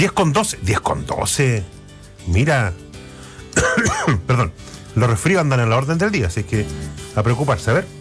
10,12. 10,12. Mira. Perdón. Los resfríos andan en la orden del día, así que a preocuparse. A ver.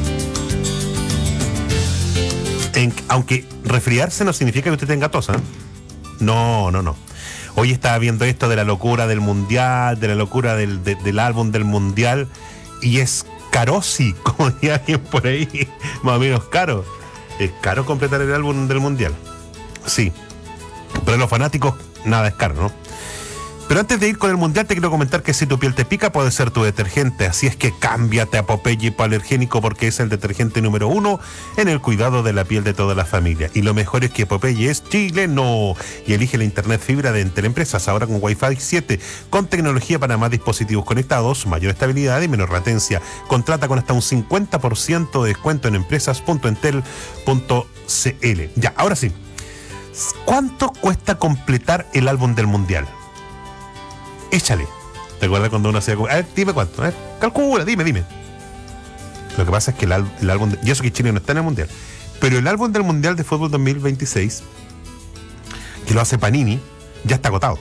Aunque resfriarse no significa que usted tenga tos, ¿eh? No. Hoy estaba viendo esto de la locura del mundial, de la locura del álbum del mundial, y es carosi, como diría alguien por ahí, más o menos caro. Es caro completar el álbum del mundial. Sí. Pero los fanáticos, nada es caro, ¿no? Pero antes de ir con el mundial, te quiero comentar que si tu piel te pica, puede ser tu detergente. Así es que cámbiate a Popeye hipoalergénico, porque es el detergente número 1 en el cuidado de la piel de toda la familia. Y lo mejor es que Popeye es chileno. Y elige la internet fibra de Teleempresas, ahora con Wi-Fi 7, con tecnología para más dispositivos conectados, mayor estabilidad y menor latencia. Contrata con hasta un 50% de descuento en empresas.entel.cl. Ya, ahora sí. ¿Cuánto cuesta completar el álbum del mundial? Échale. ¿Te acuerdas cuando uno hacía... A ver, dime cuánto. A ver, calcula, dime. Lo que pasa es que el álbum... Y eso que Chile no está en el mundial. Pero el álbum del mundial de fútbol 2026, que lo hace Panini, ya está agotado.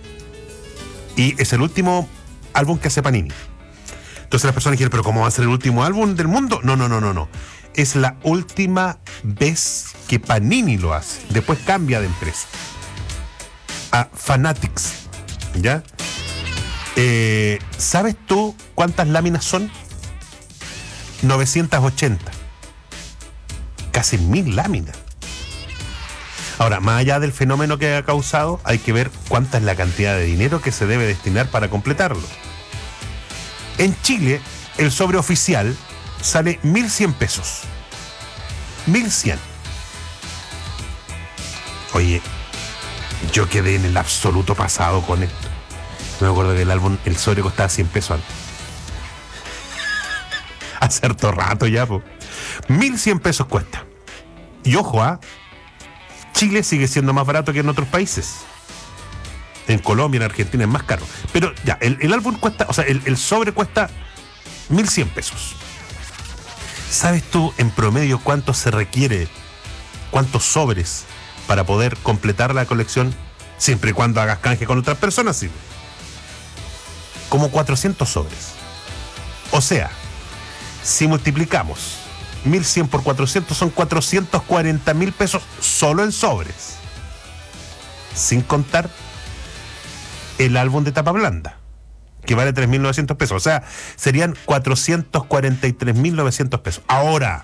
Y es el último álbum que hace Panini. Entonces las personas dijeron, ¿pero cómo va a ser el último álbum del mundo? No. Es la última vez que Panini lo hace. Después cambia de empresa a Fanatics. ¿Ya? ¿Sabes tú cuántas láminas son? 980. Casi 1000 láminas. Ahora, más allá del fenómeno que ha causado, hay que ver cuánta es la cantidad de dinero que se debe destinar para completarlo. En Chile, el sobre oficial sale 1.100 pesos. 1.100. Oye, yo quedé en el absoluto pasado con esto. Me acuerdo que el sobre costaba 100 pesos antes. Hace harto rato ya, po. 1.100 pesos cuesta. Y ojo, Chile sigue siendo más barato que en otros países. En Colombia, en Argentina es más caro. Pero ya, el álbum cuesta, o sea, el sobre cuesta 1.100 pesos. ¿Sabes tú en promedio cuánto se requiere, cuántos sobres para poder completar la colección? Siempre y cuando hagas canje con otras personas, sí. Como 400 sobres. O sea, si multiplicamos 1.100 por 400, son 440.000 pesos solo en sobres. Sin contar el álbum de tapa blanda, que vale 3.900 pesos. O sea, serían 443.900 pesos. Ahora,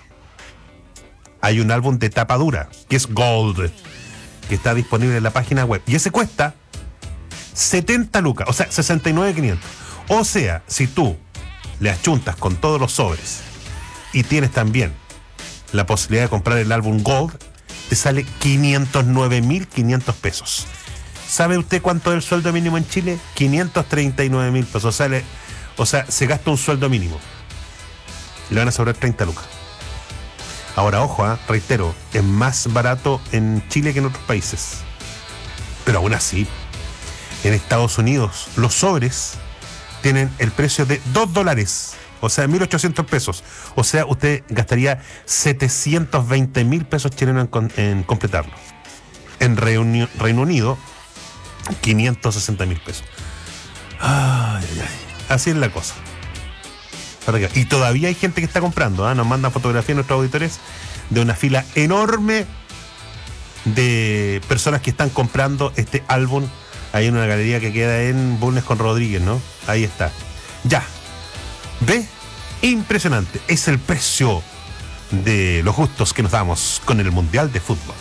hay un álbum de tapa dura, que es Gold, que está disponible en la página web. Y ese cuesta 70 lucas, o sea, 69.500. O sea, si tú le achuntas con todos los sobres y tienes también la posibilidad de comprar el álbum Gold, te sale 509.500 pesos. ¿Sabe usted cuánto es el sueldo mínimo en Chile? 539.000 pesos. O sea, se gasta un sueldo mínimo. Le van a sobrar 30 lucas. Ahora, ojo, reitero, es más barato en Chile que en otros países. Pero aún así, en Estados Unidos, los sobres tienen el precio de $2, o sea, 1.800 pesos. O sea, usted gastaría 720.000 pesos chilenos en completarlo. En Reino Unido, 560.000 pesos. Ay. Así es la cosa. Y todavía hay gente que está comprando, Nos mandan fotografías nuestros auditores de una fila enorme de personas que están comprando este álbum. Hay una galería que queda en Bulnes con Rodríguez, ¿no? Ahí está. Ya. ¿Ve? Impresionante. Es el precio de los gustos que nos damos con el Mundial de Fútbol.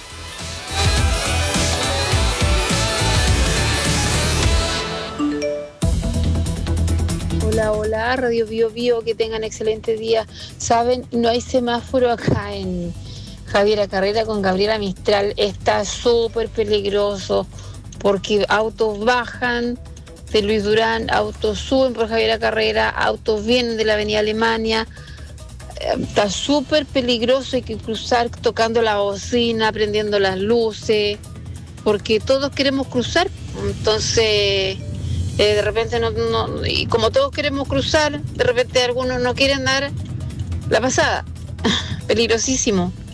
Hola, Radio Bio Bio, que tengan excelente día. Saben, no hay semáforo acá en Javiera Carrera con Gabriela Mistral. Está súper peligroso porque autos bajan de Luis Durán, autos suben por Javiera Carrera, autos vienen de la Avenida Alemania. Está súper peligroso, hay que cruzar tocando la bocina, prendiendo las luces, porque todos queremos cruzar. Entonces, de repente y como todos queremos cruzar, de repente algunos no quieren dar la pasada. Peligrosísimo.